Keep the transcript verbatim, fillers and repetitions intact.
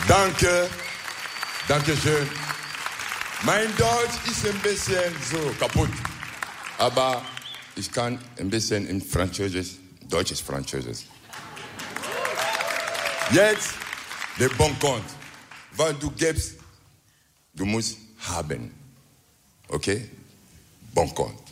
Danke, danke schön. Mein Deutsch ist ein bisschen so kaputt, aber ich kann ein bisschen in Französisch, deutsches Französisch. Jetzt der Bon Compte, weil du gibst, du musst haben, okay? Bon Compte.